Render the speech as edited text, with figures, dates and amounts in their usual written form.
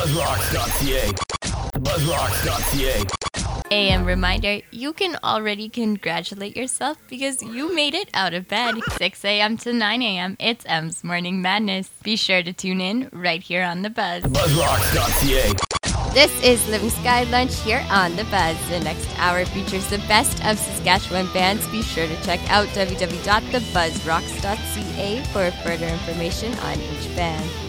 Buzzrocks.ca. Buzzrocks.ca. AM reminder, you can already congratulate yourself because you made it out of bed. 6 a.m. to 9 a.m., it's M's Morning Madness. Be sure to tune in right here on The Buzz. Buzzrocks.ca. This is Living Sky Lunch here on The Buzz. The next hour features the best of Saskatchewan bands. Be sure to check out www.thebuzzrocks.ca for further information on each band.